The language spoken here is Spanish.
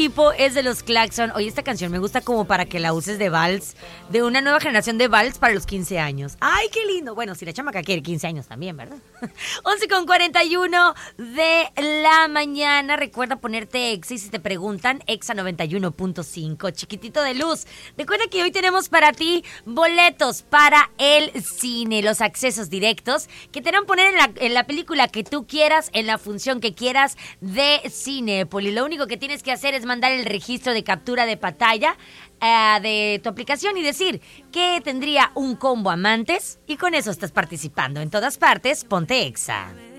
Tipo es de los Claxon. Oye, esta canción me gusta como para que la uses de vals, de una nueva generación de vals para los 15 años. ¡Ay, qué lindo! Bueno, si la chamaca quiere 15 años también, ¿verdad? 11:41 de la mañana. Recuerda ponerte Exa y si te preguntan, Exa 91.5, chiquitito de luz. Recuerda que hoy tenemos para ti boletos para el cine, los accesos directos que te van a poner en la película que tú quieras, en la función que quieras de Cinépolis. Lo único que tienes que hacer es mandar el registro de captura de pantalla de tu aplicación y decir que tendría un combo amantes y con eso estás participando. En todas partes, ponte Exa.